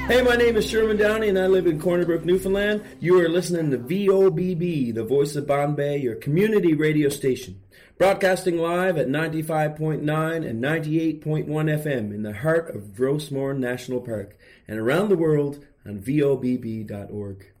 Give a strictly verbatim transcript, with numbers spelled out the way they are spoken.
Hey, my name is Sherman Downey, and I live in Corner Brook, Newfoundland. You are listening to V O B B, the voice of Bombay, your community radio station. Broadcasting live at ninety-five point nine and ninety-eight point one F M in the heart of Rosemore National Park, and around the world on V O B B dot org.